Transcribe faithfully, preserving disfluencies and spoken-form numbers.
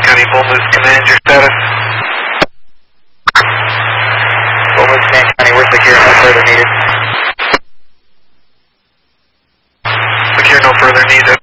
County, Bull Moose Command, your status? Bull Moose Command County, we're secure, no further needed. Secure, no further needed.